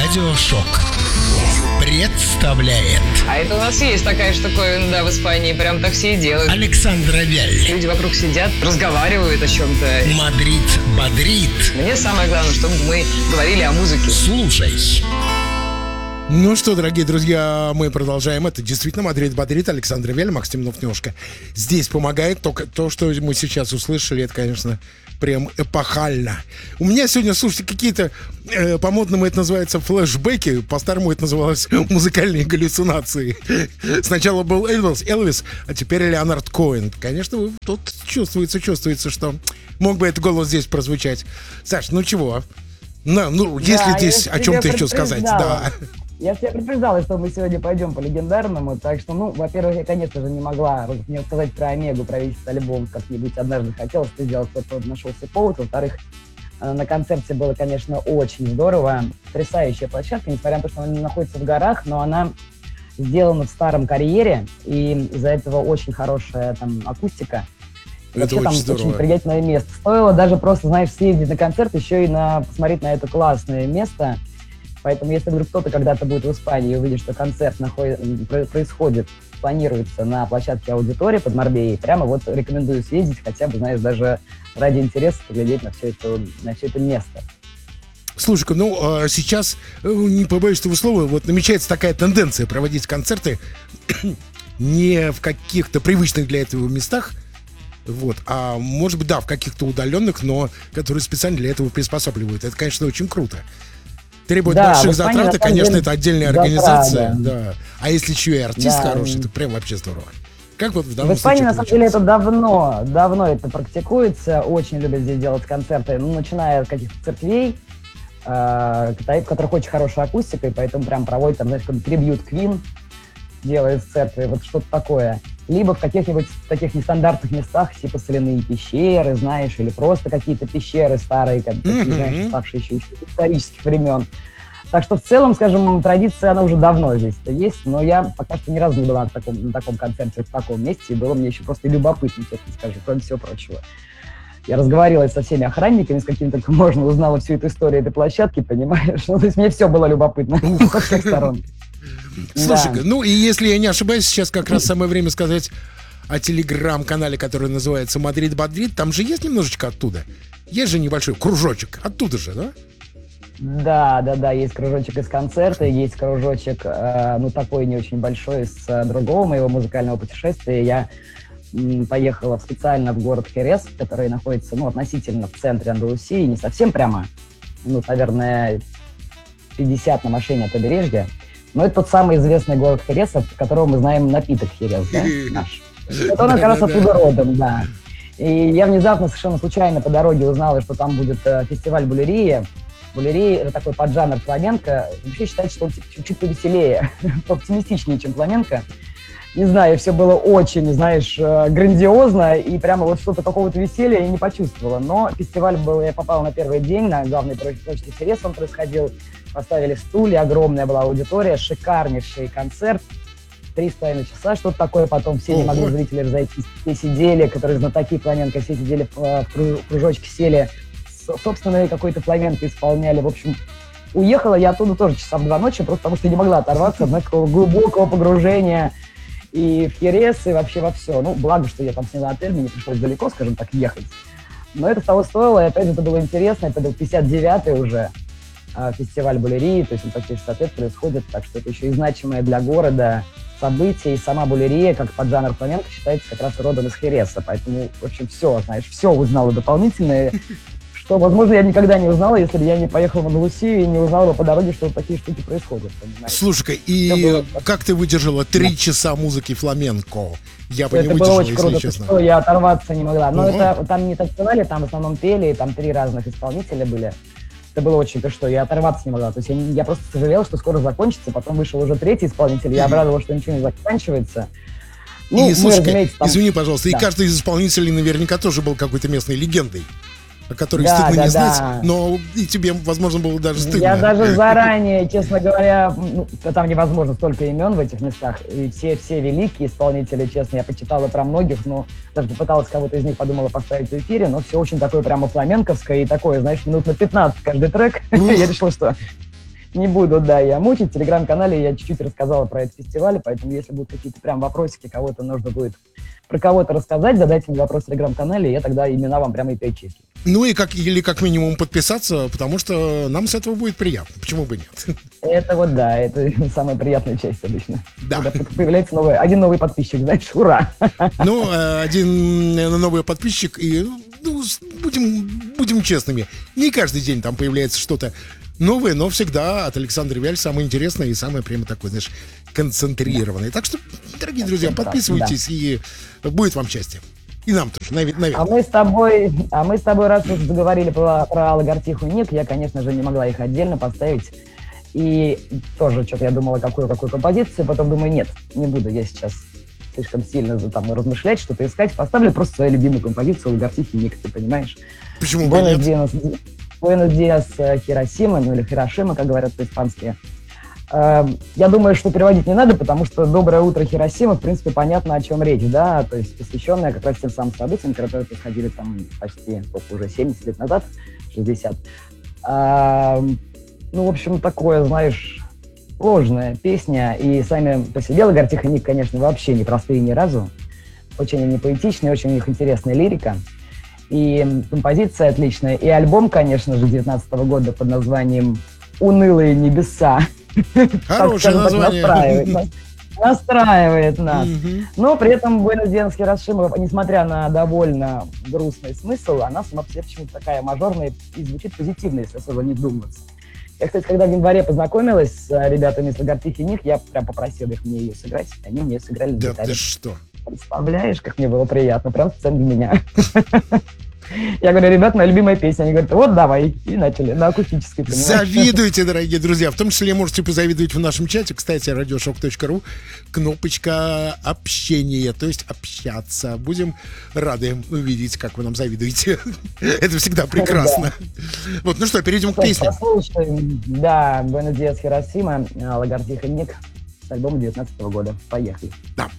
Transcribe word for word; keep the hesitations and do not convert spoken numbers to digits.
Радиошок представляет. А это у нас есть такая штуковина, да, в Испании. Прям так все и делают. Александра Вяль. Люди вокруг сидят, разговаривают о чем-то. Мадрид бодрит. Мне самое главное, чтобы мы говорили о музыке. Слушай. Ну что, дорогие друзья, мы продолжаем. Это действительно Мадрид бодрит. Александра Вяль, Максим Новнёшко. Здесь помогает только то, что мы сейчас услышали. Это, конечно, прям эпохально. У меня сегодня, слушайте, какие-то, э, по-модному это называется флешбеки, по-старому это называлось музыкальные галлюцинации. Сначала был Элвис, Элвис, а теперь Леонард Коэн. Конечно, тут чувствуется, чувствуется, что мог бы этот голос здесь прозвучать. Саш, ну чего? Ну, ну если да, здесь о чем-то еще сказать, да. Я тебя предупреждала, что мы сегодня пойдем по легендарному, так что, ну, во-первых, я, конечно же, не могла не сказать про Омегу, про весь этот альбом, как-нибудь однажды хотелось это сделать, кто-то нашелся повод. Во-вторых, на концерте было, конечно, очень здорово, потрясающая площадка, несмотря на то, что она не находится в горах, но она сделана в старом карьере, и из-за этого очень хорошая там акустика. И это вообще очень там здорово. Очень приятное место. Стоило даже просто, знаешь, съездить на концерт, еще и на, посмотреть на это классное место. Поэтому, если вдруг кто-то когда-то будет в Испании и увидит, что концерт находит, происходит, планируется на площадке аудитории под Марбеей, прямо вот рекомендую съездить, хотя бы, знаешь, даже ради интереса поглядеть на все это, на все это место. Слушай-ка, ну, а сейчас, не побоюсь этого слова, вот намечается такая тенденция проводить концерты не в каких-то привычных для этого местах, вот, а может быть, да, в каких-то удаленных, но которые специально для этого приспосабливают. Это, конечно, очень круто. Требует да, больших затрат, и, конечно, деле, это отдельная затрат, организация. да. Да. А если еще и артист да. хороший, это прям вообще здорово. Как вот в данном В Испании, случае на самом деле, это давно, давно это практикуется. Очень любят здесь делать концерты, ну, начиная от каких-то церквей, э, в которых очень хорошая акустика, и поэтому прям проводят, там, знаешь, какой-то трибьют Queen, делает в церкви, вот что-то такое. Либо в каких-нибудь таких нестандартных местах, типа соляные пещеры, знаешь, или просто какие-то пещеры старые, как, такие, mm-hmm. знаешь, оставшие еще из исторических времен. Так что в целом, скажем, традиция, она уже давно здесь есть, но я пока что ни разу не была на таком, на таком концерте, в таком месте, и было мне еще просто любопытно, честно скажу, кроме всего прочего. Я разговаривала со всеми охранниками, с какими только можно, узнала всю эту историю этой площадки, понимаешь? Ну, то есть мне все было любопытно со всех сторон. Слушай, да. ну и если я не ошибаюсь, сейчас как раз самое время сказать о телеграм-канале, который называется «Мадрид бодрит». Там же есть немножечко оттуда. Есть же небольшой кружочек. Оттуда же, да? Да, да, да, есть кружочек из концерта, есть кружочек, э, ну, такой не очень большой, из э, другого моего музыкального путешествия. Я м, поехала специально в город Херес, который находится, ну, относительно в центре Андалусии, не совсем прямо, ну, наверное, пятьдесят на машине от побережья. Но это тот самый известный город Херес, от которого мы знаем напиток Херес, да, наш. Вот он как раз оттуда родом, да. И я внезапно, совершенно случайно по дороге узнала, что там будет э, фестиваль булерии. Булерии — это такой поджанр фламенко. Вообще считается, что он чуть-чуть повеселее, оптимистичнее, чем фламенко. Не знаю, все было очень, знаешь, грандиозно, и прямо вот что-то какого-то веселья я не почувствовала. Но фестиваль был, я попала на первый день, на главной площади Херес он происходил. Поставили стулья, огромная была аудитория, шикарнейший концерт. Три с половиной часа, что-то такое, потом все не могли зрители разойтись. Все сидели, которые знатоки фламенко, все сидели в кружочке, сели, собственные какой-то фламенко исполняли. В общем, уехала я оттуда тоже часа в два ночи, просто потому что не могла оторваться от такого глубокого погружения и в Херес, и вообще во все. Ну, благо, что я там сняла отель, мне не пришлось далеко, скажем так, ехать. Но это того стоило, и опять же, это было интересно, это был пятьдесят девятый уже фестиваль булерии, то есть он почти шестьдесят лет происходит, так что это еще и значимое для города событие, и сама булерия, как поджанр фламенко, считается как раз родом из Хереса, поэтому, в общем, все, знаешь, все узнала дополнительное, что, возможно, я никогда не узнала, если бы я не поехала в Андалусию и не узнала бы по дороге, что такие штуки происходят. Слушай-ка, и было... как ты выдержала три да. часа музыки фламенко? Я бы это не было выдержала, очень круто, честно. Что я оторваться не могла. Но угу. это там не танцевали, там в основном пели, там три разных исполнителя были. Это было очень, то что я оторваться не могла. То есть я, я просто сожалела, что скоро закончится, потом вышел уже третий исполнитель, я обрадовалась, что ничего не заканчивается. Ну, и, слушай, там... извини, пожалуйста, да. и каждый из исполнителей наверняка тоже был какой-то местной легендой, о которой да, стыдно да, не знать, да. но и тебе, возможно, было даже стыдно. Я даже заранее, честно говоря, ну, там невозможно столько имен в этих местах, и все, все великие исполнители, честно, я почитала про многих, но даже попыталась кого-то из них, подумала поставить в эфире, но все очень такое прямо фламенковское и такое, знаешь, минут на пятнадцать каждый трек. Я решила, что Не буду, да, я мучить. В телеграм-канале я чуть-чуть рассказала про этот фестиваль, поэтому если будут какие-то прям вопросики, кого-то нужно будет про кого-то рассказать, задайте мне вопрос в телеграм-канале, и я тогда имена вам прямо и перечислю. Ну и как, или как минимум подписаться, потому что нам с этого будет приятно. Почему бы нет? Это вот да, это самая приятная часть обычно. Да. Когда появляется новый, один новый подписчик, знаешь, ура! Ну, э, один э, новый подписчик, и ну, с- будем, будем честными, не каждый день там появляется что-то новое, но всегда от Александра Вяль самое интересное и самое прямо такое, знаешь, концентрированное. Так что, дорогие друзья, Да, подписывайтесь, и будет вам счастье. И нам тоже, наве- А наверное. мы с тобой, а мы с тобой, раз уж заговорили про, про Аллу Гортиху Ник, я, конечно же, не могла их отдельно поставить. И тоже что-то я думала, какую-какую композицию, потом думаю, нет, не буду я сейчас слишком сильно за- там размышлять, что-то искать. Поставлю просто свою любимую композицию Аллы Гортихи Ник, ты понимаешь? Почему бы и Буэнос нет? Диас, Буэнос Диас э, Хиросима, ну или Хирошима, как говорят по-испански. Э, Я думаю, что переводить не надо, потому что «Доброе утро, Хиросима», в принципе, понятно, о чем речь, да, то есть посвященная как раз тем самым событиям, которые происходили там почти, сколько уже, семьдесят лет назад, шестьдесят. А, Ну, в общем, такое, знаешь, сложная песня, и сами по себе Алла Гортиха Ник, конечно, вообще не простые ни разу. Очень они поэтичные, очень у них интересная лирика. И композиция отличная. И альбом, конечно же, девятнадцатого года под названием «Унылые небеса». Хорошее скажем так, название. Настраивает, нас- настраивает нас. Мгм. Но при этом Буэнос Диас Хиросима, несмотря на довольно грустный смысл, она сама по себе почему-то такая мажорная и звучит позитивно, если особо не вдуматься. Я, кстати, когда в январе познакомилась с э, ребятами из Гортихи Ник, я прям попросил их мне ее сыграть, и они мне ее сыграли на Да гитаре. ты что? Представляешь, как мне было приятно, прям специально для меня. Я говорю, ребят, моя любимая песня. Они говорят, вот давай. И начали на акустической, понимаешь? Завидуйте, дорогие друзья. В том числе можете позавидовать в нашем чате. Кстати, радиошок точка ру. Кнопочка общения, то есть общаться. Будем рады увидеть, как вы нам завидуете. Это всегда прекрасно. Вот, ну что, перейдем к песне. Послушаем, да, Буэнос Диас Хиросима, Алла Гортиха Ник с альбома девятнадцатого года. Поехали. Да.